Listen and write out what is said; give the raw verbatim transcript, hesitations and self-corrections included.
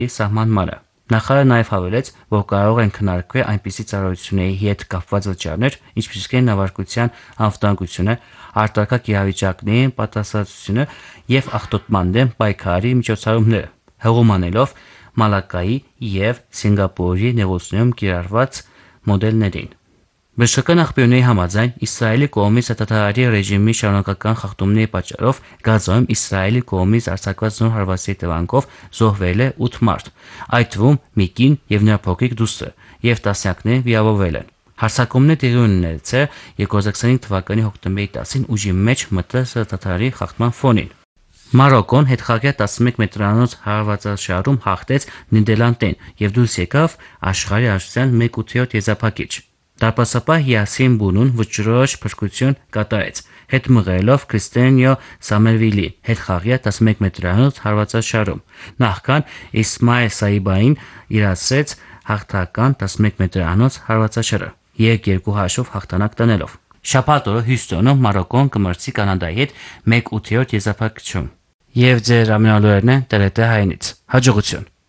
սահմանմանը։ Նախարարը նաև հավելեց, որ կարող են քննարկվել այնպիսի ծառայությունների հետ կապված վճարներ, ինչպիսիք են նավարկության անվտանգությունը, արտակարգ իրավիճակների պատասխանատվությունը եւ աղտոտման դեմ պայքարի միջոցառումները, հղում անելով Մալակայի եւ Սինգապուրի նեղուցությունում կիրառված մոդելներին։ Բժշկական աղբյուրների համաձայն Իսրայելի կողմից հրթիռի ռեժիմի շարունակական խախտումների պատճառով Գազայում Իսրայելի կողմից արձակված նոր հարվածների հետևանքով զոհվել է ութ մարդ, այդ թվում մի կին եւ նրա փոքրիկ դուստրը, եւ տասնյակներ վիրավորվել են։ Հարձակումները տեղի ունեցել երկու հազար քսանհինգ թվականի հոկտեմբերի տասին ուժի մեջ մտած հրթիռի խախտման ֆոնին։ Մարոկոն հետխաղյա տասնմեկ մետրանոց հարվածաշարում հաղթեց Նիդերլանդերին եւ դուրս եկավ աշխարհի արժության մեկ ութերորդ եզրափակիչ։ Դարպասապահ Յասին Բունուն վճռորոշ փրկություն կատարեց, հետ մղելով Քրիստիանյո Սամերվիլի հետխաղյա տասնմեկ մետրանոց հարվածաշարում, նախքան Իսմայել Սայբային իրացրեց հաղթական տասնմեկ մետրանոց հարվածաշարը, երեք երկու հաշվով հաղթանակ տանելով։ Շաբաթ օրը Հյուսթոնում Մարոկոն կմրցի Կանադայի հետ մեկ ութերորդ եզրափակիչում։ Եվ ձեր ամենալուրերն են Տելետե հայինից։ Հաջողություն։